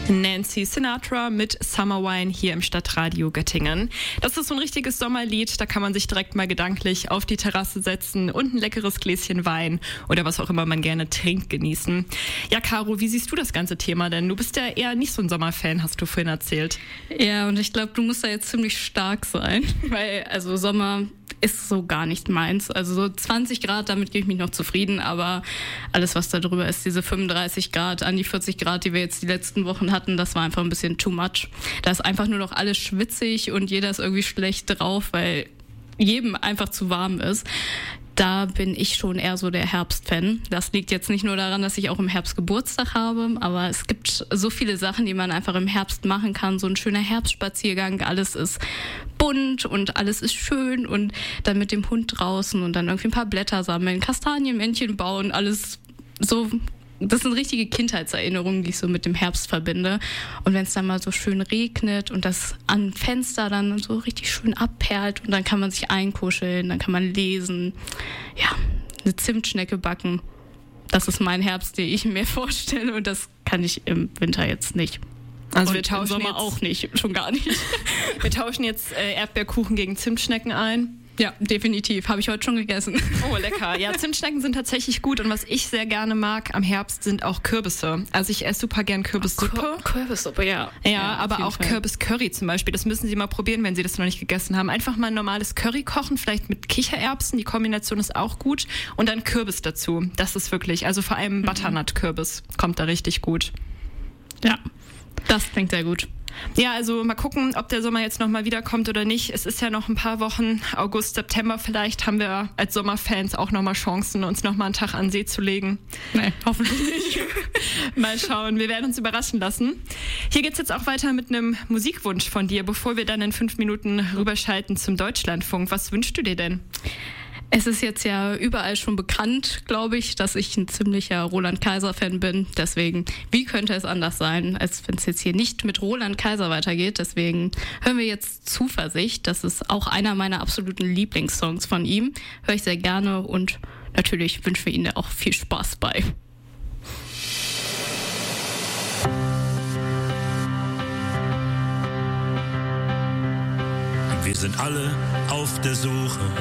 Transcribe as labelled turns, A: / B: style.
A: Nancy Sinatra mit Summer Wine hier im Stadtradio Göttingen. Das ist so ein richtiges Sommerlied, da kann man sich direkt mal gedanklich auf die Terrasse setzen und ein leckeres Gläschen Wein oder was auch immer man gerne trinkt genießen. Ja, Caro, wie siehst du das ganze Thema denn? Du bist ja eher nicht so ein Sommerfan, hast du vorhin erzählt.
B: Ja, und ich glaube, du musst da jetzt ziemlich stark sein, weil also Sommer ist so gar nicht meins. Also so 20 Grad, damit gebe ich mich noch zufrieden, aber alles, was da drüber ist, diese 35 Grad, an die 40 Grad, die wir jetzt die letzten Wochen hatten, das war einfach ein bisschen too much. Da ist einfach nur noch alles schwitzig und jeder ist irgendwie schlecht drauf, weil jedem einfach zu warm ist. Da bin ich schon eher so der Herbstfan. Das liegt jetzt nicht nur daran, dass ich auch im Herbst Geburtstag habe, aber es gibt so viele Sachen, die man einfach im Herbst machen kann. So ein schöner Herbstspaziergang, alles ist bunt und alles ist schön und dann mit dem Hund draußen und dann irgendwie ein paar Blätter sammeln, Kastanienmännchen bauen, alles so. Das sind richtige Kindheitserinnerungen, die ich so mit dem Herbst verbinde. Und wenn es dann mal so schön regnet und das am Fenster dann so richtig schön abperlt und dann kann man sich einkuscheln, dann kann man lesen, ja, eine Zimtschnecke backen. Das ist mein Herbst, den ich mir vorstelle und das kann ich im Winter jetzt nicht.
A: Also
B: und
A: wir tauschen
B: im Sommer
A: jetzt
B: auch nicht, schon gar nicht.
A: Wir tauschen jetzt Erdbeerkuchen gegen Zimtschnecken ein.
B: Ja, definitiv. Habe ich heute schon gegessen.
A: Oh, lecker. Ja, Zimtschnecken sind tatsächlich gut. Und was ich sehr gerne mag am Herbst sind auch Kürbisse. Also ich esse super gern Kürbissuppe.
B: Kürbissuppe, ja.
A: Ja, aber auch Kürbiscurry zum Beispiel. Das müssen Sie mal probieren, wenn Sie das noch nicht gegessen haben. Einfach mal ein normales Curry kochen, vielleicht mit Kichererbsen. Die Kombination ist auch gut. Und dann Kürbis dazu. Das ist wirklich, also vor allem Butternut-Kürbis kommt da richtig gut.
B: Ja, das klingt sehr gut.
A: Ja, also mal gucken, ob der Sommer jetzt nochmal wiederkommt oder nicht. Es ist ja noch ein paar Wochen, August, September vielleicht, haben wir als Sommerfans auch nochmal Chancen, uns nochmal einen Tag an See zu legen.
B: Nee, hoffentlich nicht.
A: Mal schauen, wir werden uns überraschen lassen. Hier geht's jetzt auch weiter mit einem Musikwunsch von dir, bevor wir dann in 5 Minuten rüberschalten zum Deutschlandfunk. Was wünschst du dir denn?
B: Es ist jetzt ja überall schon bekannt, glaube ich, dass ich ein ziemlicher Roland Kaiser-Fan bin. Deswegen, wie könnte es anders sein, als wenn es jetzt hier nicht mit Roland Kaiser weitergeht? Deswegen hören wir jetzt Zuversicht. Das ist auch einer meiner absoluten Lieblingssongs von ihm. Höre ich sehr gerne und natürlich wünschen wir Ihnen auch viel Spaß bei.
C: Wir sind alle auf der Suche